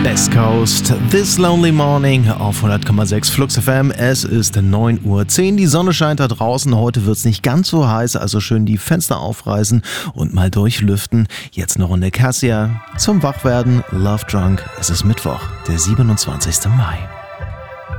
Best Coast, This Lonely Morning auf 100,6 Flux FM. Es ist 9:10 Uhr. Die Sonne scheint da draußen. Heute wird es nicht ganz so heiß, also schön die Fenster aufreißen und mal durchlüften. Jetzt eine Runde Cassia zum Wachwerden. Love Drunk. Es ist Mittwoch, der 27. Mai.